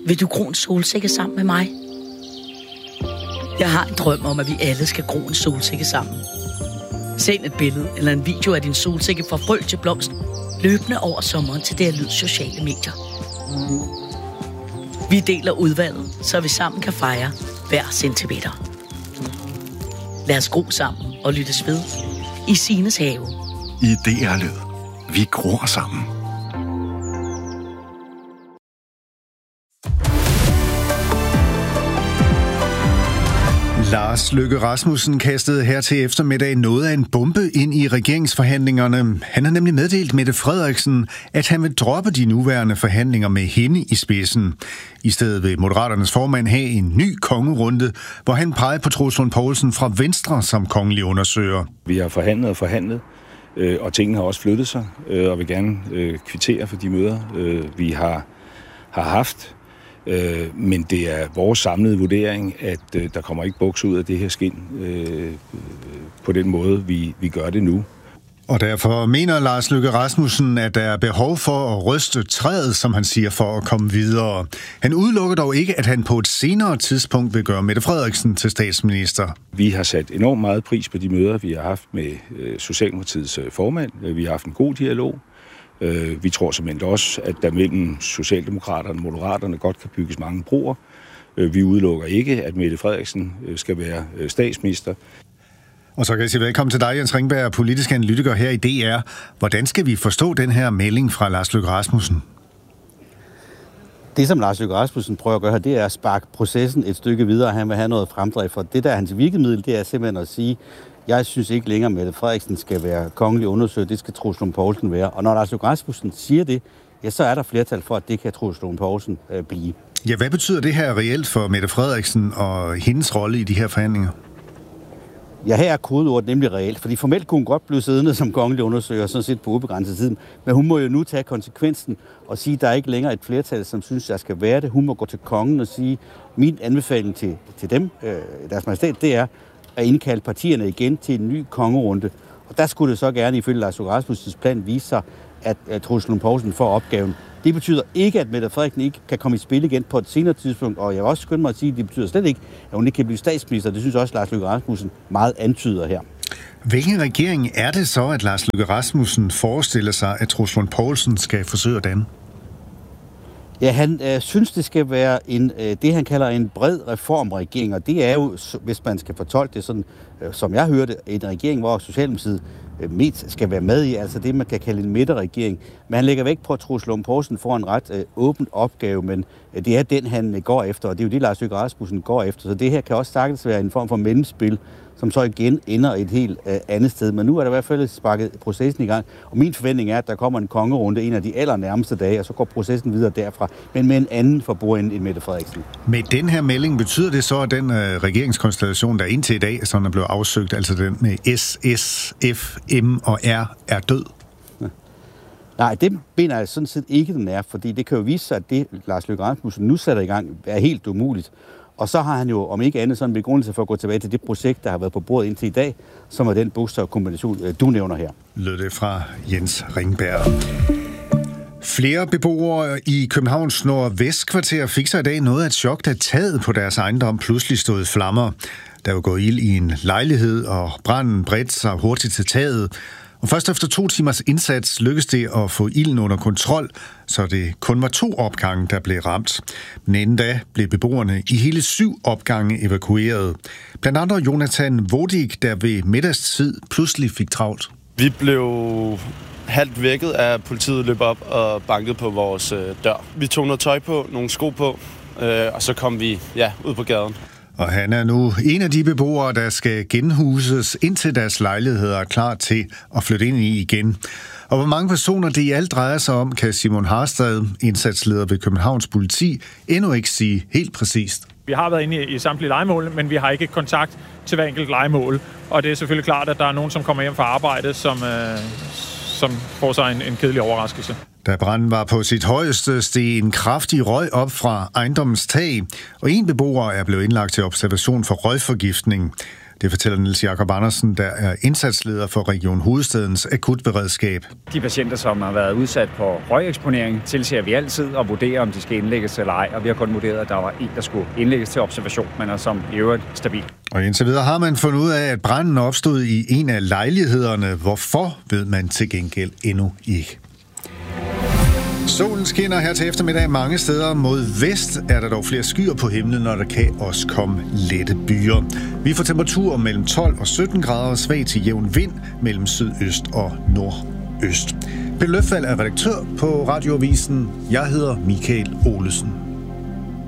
Vil du gro en solsikke sammen med mig? Jeg har en drøm om, at vi alle skal gro en solsikke sammen. Send et billede eller en video af din solsikke fra frø til blomst, løbende over sommeren til det Lyd sociale medier. Vi deler udvalget, så vi sammen kan fejre hver centimeter. Lad os gro sammen og lyttes ved i Signes have. I DR Lyd. Vi gror sammen. Lars Løkke Rasmussen kastede her til eftermiddag noget af en bombe ind i regeringsforhandlingerne. Han har nemlig meddelt Mette Frederiksen, at han vil droppe de nuværende forhandlinger med hende i spidsen. I stedet vil Moderaternes formand have en ny kongerunde, hvor han peger på Troels Lund Poulsen fra Venstre som kongelig undersøger. Vi har forhandlet, og tingene har også flyttet sig, og vil gerne kvittere for de møder, vi har haft. Men det er vores samlede vurdering, at der kommer ikke buks ud af det her skind på den måde, vi gør det nu. Og derfor mener Lars Løkke Rasmussen, at der er behov for at ryste træet, som han siger, for at komme videre. Han udelukker dog ikke, at han på et senere tidspunkt vil gøre Mette Frederiksen til statsminister. Vi har sat enormt meget pris på de møder, vi har haft med Socialdemokratiets formand. Vi har haft en god dialog. Vi tror simpelthen også, at der mellem Socialdemokraterne og Moderaterne godt kan bygges mange broer. Vi udelukker ikke, at Mette Frederiksen skal være statsminister. Og så kan jeg sige velkommen til dig, Jens Ringberg, politisk analytiker her i DR. Hvordan skal vi forstå den her melding fra Lars Løkke Rasmussen? Det, som Lars Løkke Rasmussen prøver at gøre her, det er at sparke processen et stykke videre. Han vil have noget fremdrift for. Det, der er hans virkemiddel, det er simpelthen at sige, jeg synes ikke længere, at Mette Frederiksen skal være kongelig undersøger. Det skal Troels Lund Poulsen være. Og når Lars Løkke Rasmussen siger det, ja, så er der flertal for, at det kan Troels Lund Poulsen blive. Ja, hvad betyder det her reelt for Mette Frederiksen og hendes rolle i de her forhandlinger? Ja, her er kodeordet nemlig reelt, fordi formelt kunne hun godt blive siddende som kongelig undersøger, sådan set på ubegrænset tid. Men hun må jo nu tage konsekvensen og sige, at der er ikke længere et flertal, som synes, der skal være det. Hun må gå til kongen og sige, min anbefaling til dem, deres majestæt, det er at indkalde partierne igen til en ny kongerunde. Og der skulle det så gerne ifølge Lars Løkke Rasmussens plan vise sig, at Troels Lund Poulsen får opgaven. Det betyder ikke, at Mette Frederiksen ikke kan komme i spil igen på et senere tidspunkt, og jeg vil også skynde mig at sige, at det betyder slet ikke, at hun ikke kan blive statsminister. Det synes også Lars Løkke Rasmussen meget antyder her. Hvilken regering er det så, at Lars Løkke Rasmussen forestiller sig, at Troels Lund Poulsen skal forsøge at danne? Ja, han synes, det skal være det, han kalder en bred reformregering, og det er jo, hvis man skal fortolke det sådan, som jeg hørte, en regering, hvor Socialdemokratiet mest skal være med i, altså det, man kan kalde en midterregering. Men han lægger vægt på, at Troels Lund Poulsen får en ret åben opgave, men det er den, han går efter, og det er jo det, Lars Løkke Rasmussen går efter. Så det her kan også sagtens være en form for mellemspil, som så igen ender et helt andet sted. Men nu er der i hvert fald sparket processen i gang, og min forventning er, at der kommer en kongerunde en af de allernærmeste dage, og så går processen videre derfra, men med en anden forbrugerinde end Mette Frederiksen. Med den her melding betyder det så, at den regeringskonstellation, der indtil i dag sådan er blevet afsøgt, altså den med S, S, F, M og R, er død? Nej, det mener jeg sådan set ikke, den er, fordi det kan jo vise sig, at det, Lars Løkke Rasmussen nu sætter i gang, er helt umuligt. Og så har han jo, om ikke andet, sådan en begrundelse for at gå tilbage til det projekt, der har været på bordet indtil i dag, som er den bogstavkombination, du nævner her. Lød det fra Jens Ringberg. Flere beboere i Københavns Nordvestkvarter fik sig i dag noget af et chok, da taget på deres ejendom pludselig stod i flammer. Der var gået ild i en lejlighed, og branden bredte sig hurtigt til taget. Og først efter 2 timers indsats lykkedes det at få ilden under kontrol, så det kun var 2 opgange, der blev ramt. Men inden da blev beboerne i hele 7 opgange evakueret. Blandt andre Jonathan Vodig, der ved middagstid pludselig fik travlt. Vi blev halvt vækket af politiet, løb op og bankede på vores dør. Vi tog noget tøj på, nogle sko på, og så kom vi ud på gaden. Og han er nu en af de beboere, der skal genhuses, indtil deres lejligheder er klar til at flytte ind i igen. Og hvor mange personer det i alt drejer sig om, kan Simon Harstad, indsatsleder ved Københavns Politi, endnu ikke sige helt præcist. Vi har været inde i samtlige lejemål, men vi har ikke kontakt til hver enkelt lejemål. Og det er selvfølgelig klart, at der er nogen, som kommer hjem fra arbejde, som får sig en kedelig overraskelse. Da branden var på sit højeste, steg en kraftig røg op fra ejendommens tag, og en beboer er blevet indlagt til observation for røgforgiftning. Det fortæller Niels Jakob Andersen, der er indsatsleder for Region Hovedstadens akutberedskab. De patienter, som har været udsat for røgeksponering, tilser vi altid og vurderer, om de skal indlægges eller ej. Og vi har kun vurderet, at der var en, der skulle indlægges til observation, men er som i øvrigt stabil. Og indtil videre har man fundet ud af, at branden opstod i en af lejlighederne. Hvorfor, ved man til gengæld endnu ikke. Solen skinner her til eftermiddag mange steder. Mod vest er der dog flere skyer på himlen, og der kan også komme lette byer. Vi får temperaturer mellem 12 og 17 grader, svag til jævn vind mellem sydøst og nordøst. Pelle Løfvald er redaktør på Radioavisen. Jeg hedder Michael Olesen.